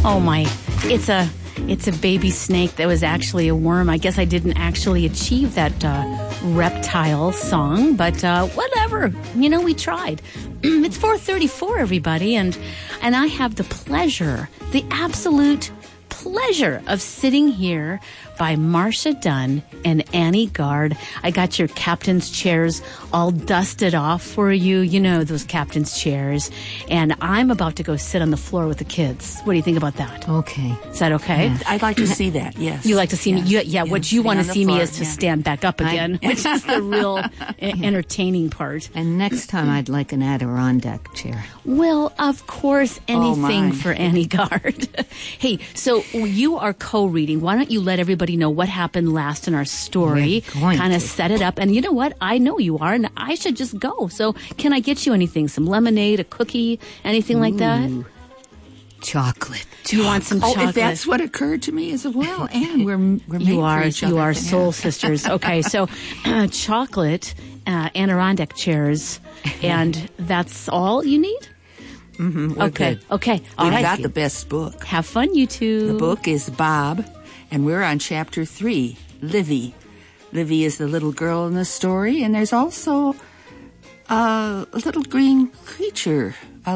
Oh my, it's a baby snake that was actually a worm. I guess I didn't actually achieve that reptile song, but whatever. You know, we tried. It's 4:34, everybody, and I have the pleasure, the absolute pleasure of sitting here by Marcia Dunn and Annie Gard. I got your captain's chairs all dusted off for you. You know, those captain's chairs. And I'm about to go sit on the floor with the kids. What do you think about that? Okay. Is that okay? Yes. I'd like to see that, yes. You like to see me? Yeah, what you want to see me is to yeah. stand back up again, which is the real entertaining part. And next time I'd like an Adirondack chair. Well, of course, anything my. for Annie Gard. Hey, so you are co-reading. Why don't you let everybody know what happened last in our story, kind of set it up. And you know what? I know you are, and I should just go. So can I get you anything? Some lemonade, a cookie, anything like that? Chocolate. Do you want some chocolate? If that's what occurred to me as well, and we're made You for are each other. you are Yeah. soul sisters. Okay, so chocolate, Adirondack chairs, and that's all you need? We're Okay, good. okay. All We've right. got the best book. Have fun, you two. The book is Bob, and we're on chapter 3, Livy. Livy is the little girl in the story, and there's also a little green creature,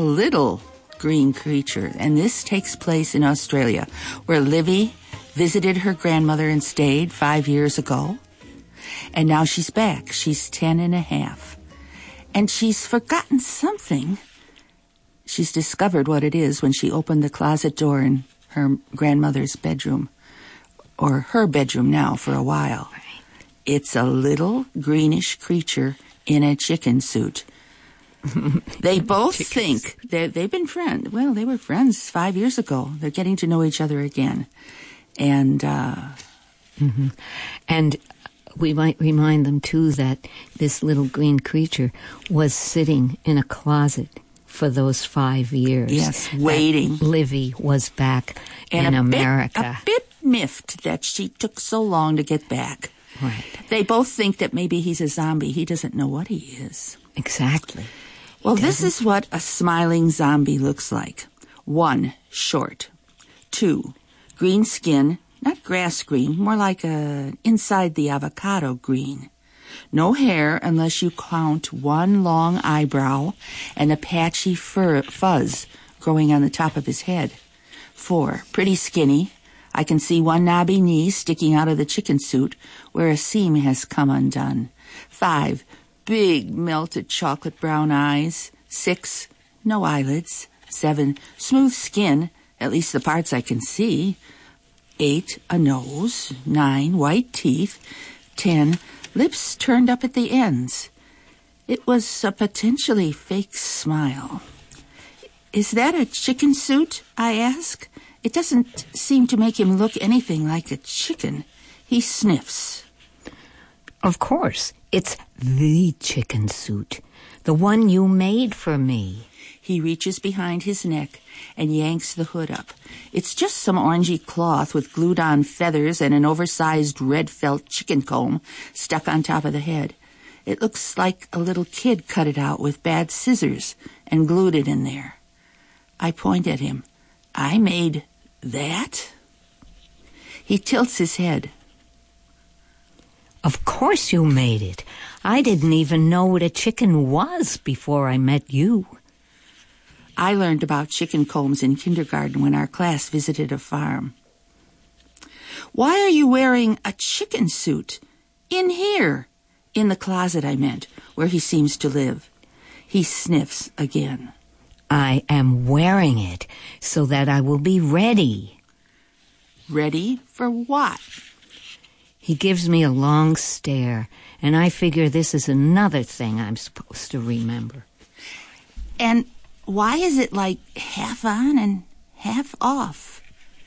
and this takes place in Australia, where Livy visited her grandmother and stayed 5 years ago, and now she's back. She's 10 and a half, and she's forgotten something. She's discovered what it is when she opened the closet door in her grandmother's bedroom, or her bedroom now for a while. It's a little greenish creature in a chicken suit. They both think they've been friends. Well, they were friends 5 years ago. They're getting to know each other again. And, And we might remind them, too, that this little green creature was sitting in a closet for those 5 years. Yes, waiting. Livy was back in a America. bit miffed that she took so long to get back. Right. They both think that maybe he's a zombie. He doesn't know what he is. Exactly. Well, this is what a smiling zombie looks like. 1, short. 2, green skin, not grass green, more like inside the avocado green. No hair unless you count one long eyebrow and a patchy fuzz growing on the top of his head. 4, pretty skinny. I can see one knobby knee sticking out of the chicken suit where a seam has come undone. 5, big melted chocolate brown eyes. 6, no eyelids. 7, smooth skin, at least the parts I can see. 8, a nose. 9, white teeth. 10, lips turned up at the ends. It was a potentially fake smile. Is that a chicken suit? I ask. It doesn't seem to make him look anything like a chicken. He sniffs. Of course. It's the chicken suit. The one you made for me. He reaches behind his neck and yanks the hood up. It's just some orangey cloth with glued-on feathers and an oversized red felt chicken comb stuck on top of the head. It looks like a little kid cut it out with bad scissors and glued it in there. I point at him. I made that? He tilts his head. Of course you made it. I didn't even know what a chicken was before I met you. I learned about chicken combs in kindergarten when our class visited a farm. Why are you wearing a chicken suit? In here. In the closet, I meant, where he seems to live. He sniffs again. I am wearing it so that I will be ready. Ready for what? He gives me a long stare, and I figure this is another thing I'm supposed to remember. And why is it like half on and half off?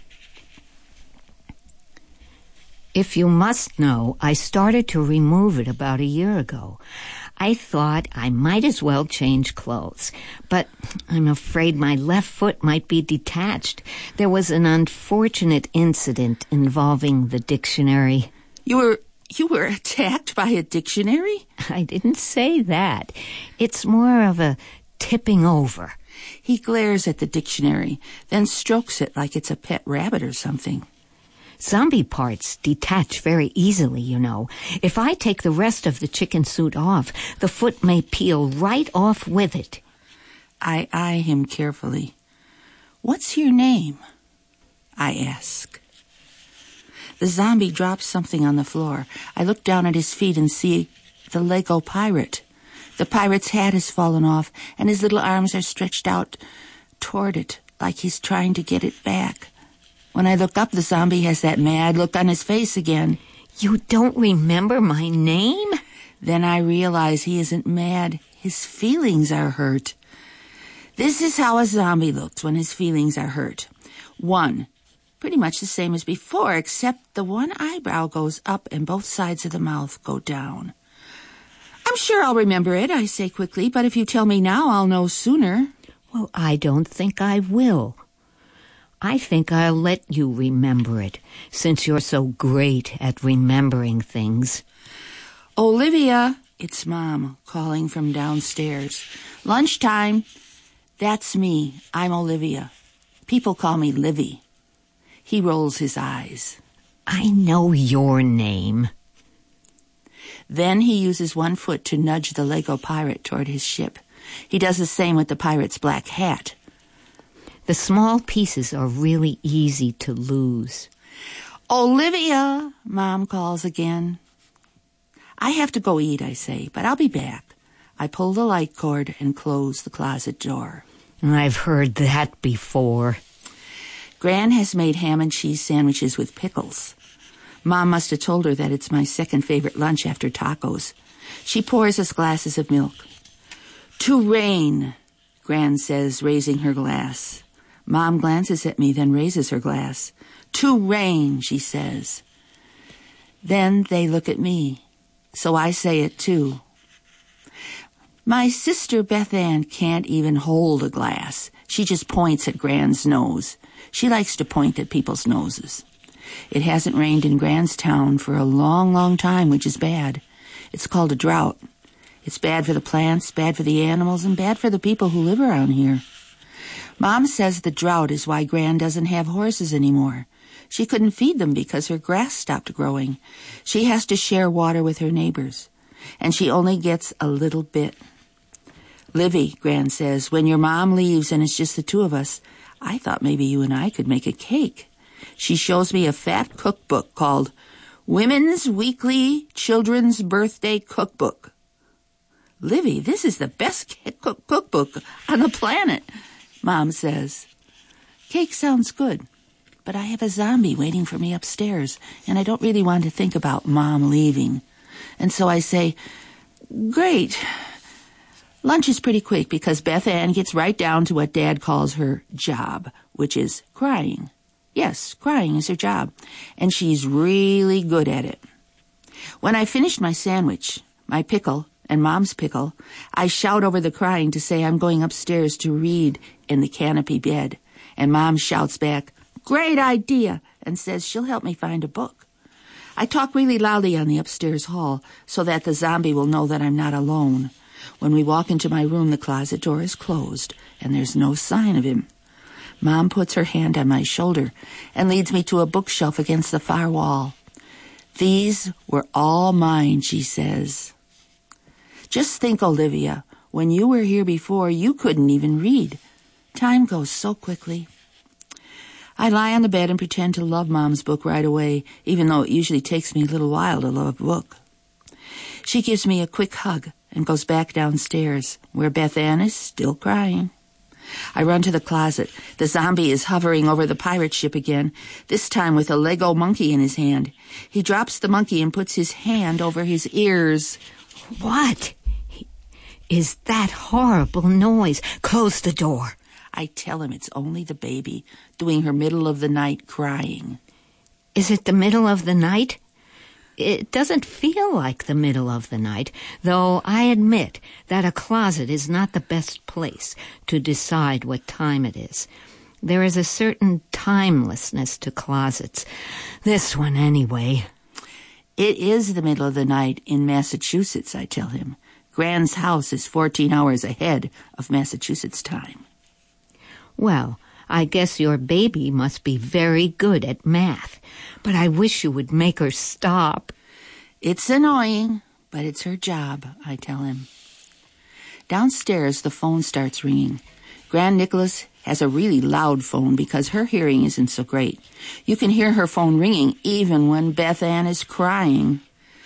If you must know, I started to remove it about a year ago. I thought I might as well change clothes, but I'm afraid my left foot might be detached. There was an unfortunate incident involving the dictionary. You were attacked by a dictionary? I didn't say that. It's more of a tipping over. He glares at the dictionary, then strokes it like it's a pet rabbit or something. Zombie parts detach very easily, you know. If I take the rest of the chicken suit off, the foot may peel right off with it. I eye him carefully. What's your name? I ask. The zombie drops something on the floor. I look down at his feet and see the Lego pirate. The pirate's hat has fallen off, and his little arms are stretched out toward it, like he's trying to get it back. When I look up, the zombie has that mad look on his face again. You don't remember my name? Then I realize he isn't mad. His feelings are hurt. This is how a zombie looks when his feelings are hurt. 1, pretty much the same as before, except the one eyebrow goes up and both sides of the mouth go down. I'm sure I'll remember it, I say quickly, but if you tell me now, I'll know sooner. Well, I don't think I will. I think I'll let you remember it, since you're so great at remembering things. Olivia, it's Mom calling from downstairs. Lunchtime. That's me. I'm Olivia. People call me Livy. He rolls his eyes. I know your name. Then he uses one foot to nudge the Lego pirate toward his ship. He does the same with the pirate's black hat. The small pieces are really easy to lose. Olivia, Mom calls again. I have to go eat, I say, but I'll be back. I pull the light cord and close the closet door. I've heard that before. Gran has made ham and cheese sandwiches with pickles. Mom must have told her that it's my second favorite lunch after tacos. She pours us glasses of milk. To rain, Gran says, raising her glass. Mom glances at me, then raises her glass. To rain, she says. Then they look at me, so I say it too. My sister Beth Ann can't even hold a glass. She just points at Gran's nose. She likes to point at people's noses. It hasn't rained in Gran's town for a long, long time, which is bad. It's called a drought. It's bad for the plants, bad for the animals, and bad for the people who live around here. Mom says the drought is why Gran doesn't have horses anymore. She couldn't feed them because her grass stopped growing. She has to share water with her neighbors, and she only gets a little bit. Livy, Gran says, when your mom leaves and it's just the two of us, I thought maybe you and I could make a cake. She shows me a fat cookbook called Women's Weekly Children's Birthday Cookbook. Livy, this is the best cookbook on the planet, Mom says. Cake sounds good, but I have a zombie waiting for me upstairs, and I don't really want to think about Mom leaving. And so I say, great. Lunch is pretty quick because Beth Ann gets right down to what Dad calls her job, which is crying. Yes, crying is her job, and she's really good at it. When I finished my sandwich, my pickle, and Mom's pickle, I shout over the crying to say I'm going upstairs to read in the canopy bed, and Mom shouts back, great idea, and says she'll help me find a book. I talk really loudly on the upstairs hall so that the zombie will know that I'm not alone. When we walk into my room, the closet door is closed, and there's no sign of him. Mom puts her hand on my shoulder and leads me to a bookshelf against the far wall. These were all mine, she says. Just think, Olivia, when you were here before, you couldn't even read. Time goes so quickly. I lie on the bed and pretend to love Mom's book right away, even though it usually takes me a little while to love a book. She gives me a quick hug and goes back downstairs, where Beth Ann is still crying. I run to the closet. The zombie is hovering over the pirate ship again, this time with a Lego monkey in his hand. He drops the monkey and puts his hand over his ears. What is that horrible noise? Close the door. I tell him it's only the baby doing her middle of the night crying. Is it the middle of the night? It doesn't feel like the middle of the night, though I admit that a closet is not the best place to decide what time it is. There is a certain timelessness to closets. This one, anyway. It is the middle of the night in Massachusetts, I tell him. Gran's house is 14 hours ahead of Massachusetts time. Well, I guess your baby must be very good at math, but I wish you would make her stop. It's annoying, but it's her job, I tell him. Downstairs, the phone starts ringing. Grand Nicholas has a really loud phone because her hearing isn't so great. You can hear her phone ringing even when Beth Ann is crying.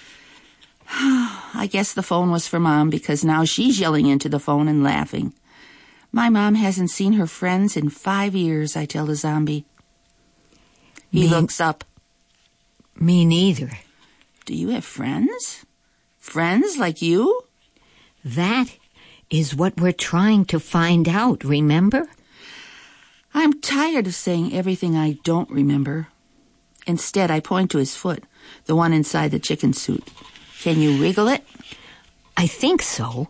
I guess the phone was for Mom because now she's yelling into the phone and laughing. My mom hasn't seen her friends in 5 years, I tell the zombie. He looks up. Me neither. Do you have friends? Friends like you? That is what we're trying to find out, remember? I'm tired of saying everything I don't remember. Instead, I point to his foot, the one inside the chicken suit. Can you wriggle it? I think so.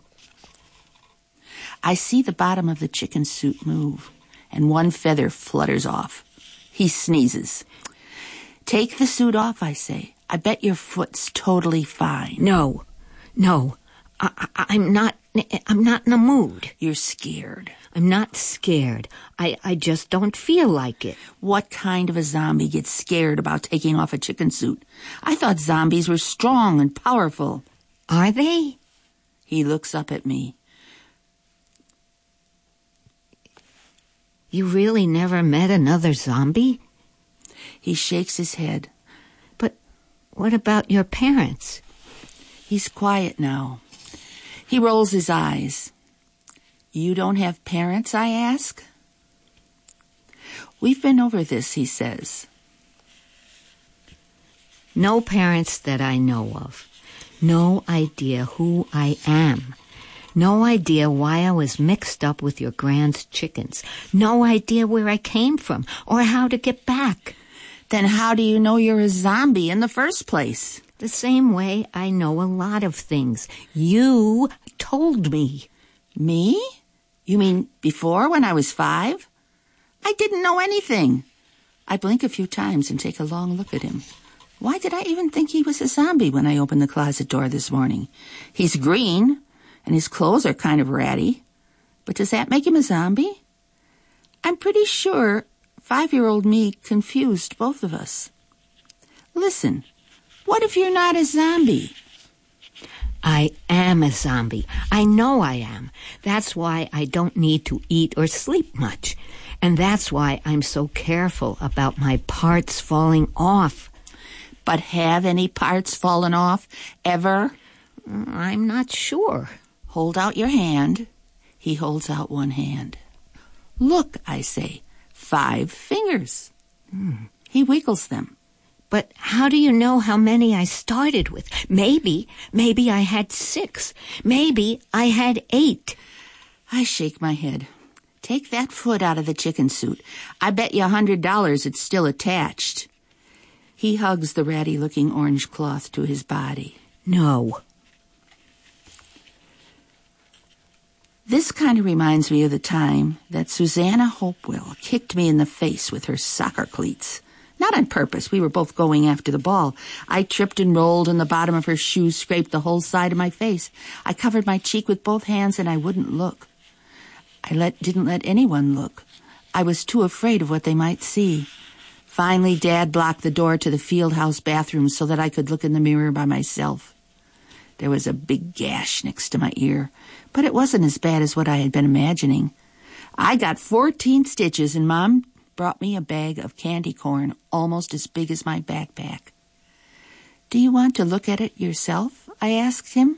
I see the bottom of the chicken suit move, and one feather flutters off. He sneezes. Take the suit off, I say. I bet your foot's totally fine. No. I'm not in the mood. You're scared. I'm not scared. I just don't feel like it. What kind of a zombie gets scared about taking off a chicken suit? I thought zombies were strong and powerful. Are they? He looks up at me. You really never met another zombie? He shakes his head. But what about your parents? He's quiet now. He rolls his eyes. You don't have parents, I ask? We've been over this, he says. No parents that I know of. No idea who I am. No idea why I was mixed up with your grand's chickens. No idea where I came from or how to get back. Then how do you know you're a zombie in the first place? The same way I know a lot of things. You told me. Me? You mean before, when I was 5? I didn't know anything. I blink a few times and take a long look at him. Why did I even think he was a zombie when I opened the closet door this morning? He's green, and his clothes are kind of ratty. But does that make him a zombie? I'm pretty sure 5-year-old me confused both of us. Listen, what if you're not a zombie? I am a zombie. I know I am. That's why I don't need to eat or sleep much. And that's why I'm so careful about my parts falling off. But have any parts fallen off, ever? I'm not sure. Hold out your hand. He holds out one hand. Look, I say, 5 fingers. He wiggles them. But how do you know how many I started with? Maybe I had 6. Maybe I had 8. I shake my head. Take that foot out of the chicken suit. I bet you $100 it's still attached. He hugs the ratty-looking orange cloth to his body. No. This kind of reminds me of the time that Susanna Hopewell kicked me in the face with her soccer cleats. Not on purpose. We were both going after the ball. I tripped and rolled, and the bottom of her shoe scraped the whole side of my face. I covered my cheek with both hands, and I wouldn't look. I didn't let anyone look. I was too afraid of what they might see. Finally, Dad blocked the door to the field house bathroom so that I could look in the mirror by myself. There was a big gash next to my ear, but it wasn't as bad as what I had been imagining. I got 14 stitches, and Mom brought me a bag of candy corn almost as big as my backpack. Do you want to look at it yourself? I asked him.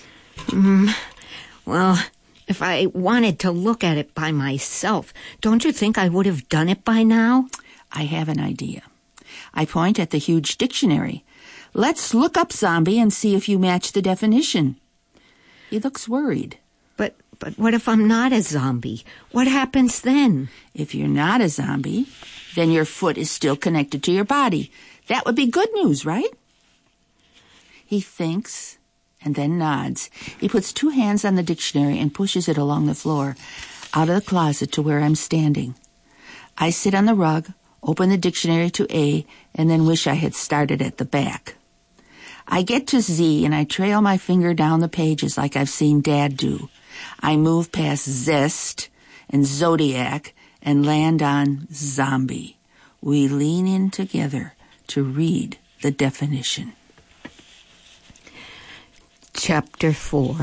Well, if I wanted to look at it by myself, don't you think I would have done it by now? I have an idea. I point at the huge dictionary. Let's look up zombie and see if you match the definition. He looks worried. But what if I'm not a zombie? What happens then? If you're not a zombie, then your foot is still connected to your body. That would be good news, right? He thinks and then nods. He puts 2 hands on the dictionary and pushes it along the floor, out of the closet to where I'm standing. I sit on the rug, open the dictionary to A, and then wish I had started at the back. I get to Z, and I trail my finger down the pages like I've seen Dad do. I move past zest and zodiac and land on zombie. We lean in together to read the definition. Chapter 4.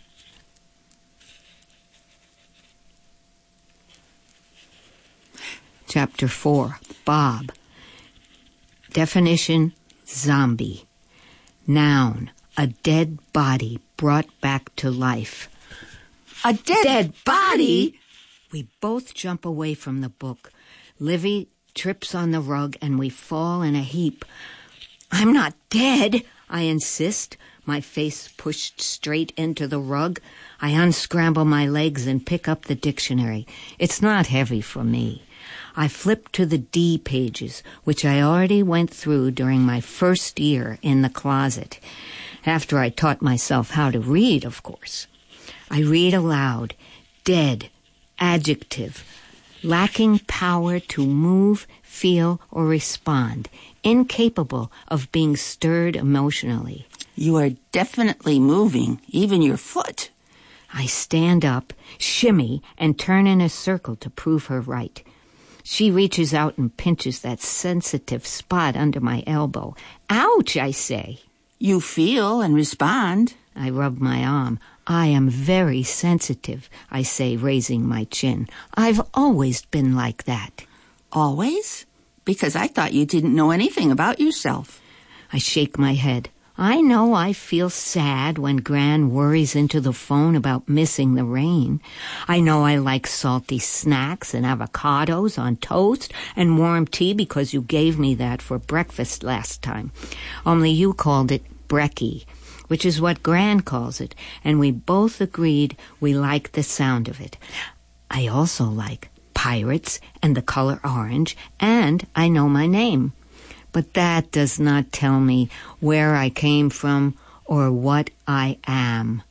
Chapter 4. Bob. Definition: zombie. Noun: a dead body brought back to life. A dead body? We both jump away from the book. Livy trips on the rug and we fall in a heap. I'm not dead, I insist, my face pushed straight into the rug. I unscramble my legs and pick up the dictionary. It's not heavy for me. I flip to the D pages, which I already went through during my first year in the closet. After I taught myself how to read, of course. I read aloud. Dead. Adjective. Lacking power to move, feel, or respond. Incapable of being stirred emotionally. You are definitely moving, even your foot. I stand up, shimmy, and turn in a circle to prove her right. She reaches out and pinches that sensitive spot under my elbow. Ouch, I say. You feel and respond. I rub my arm. I am very sensitive, I say, raising my chin. I've always been like that. Always? Because I thought you didn't know anything about yourself. I shake my head. I know I feel sad when Gran worries into the phone about missing the rain. I know I like salty snacks and avocados on toast and warm tea because you gave me that for breakfast last time. Only you called it brekkie, which is what Gran calls it, and we both agreed we liked the sound of it. I also like pirates and the color orange, and I know my name. But that does not tell me where I came from or what I am.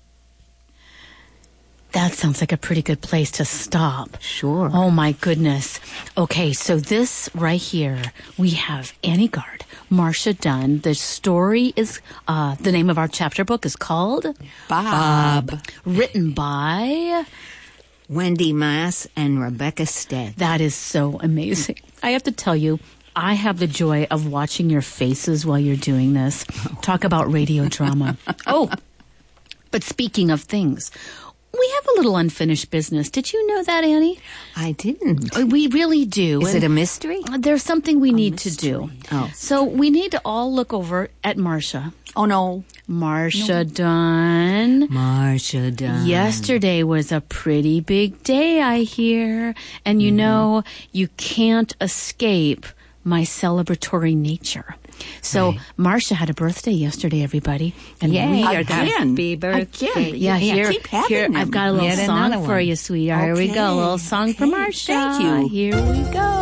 That sounds like a pretty good place to stop. Sure. Oh, my goodness. Okay, so this right here, we have Annie Gard, Marcia Dunn. The story is, the name of our chapter book is called Bob. Written by Wendy Mass and Rebecca Stead. That is so amazing. I have to tell you, I have the joy of watching your faces while you're doing this. Talk about radio drama. Oh, but speaking of things, we have a little unfinished business. Did you know that, Annie? I didn't. We really do. Is it a mystery? There's something we need to do. Oh. So we need to all look over at Marcia. Oh, no. Marcia Dunn. Marcia Dunn. Yesterday was a pretty big day, I hear. And you know, you can't escape my celebratory nature. So Marcia had a birthday yesterday, everybody. And Yay, we are again. Happy birthday. Again. Yeah, here, keep having here them. I've got a little Yet song another for one. you, sweetheart. Here we go. A little song for Okay, Marcia. thank you. Here we go.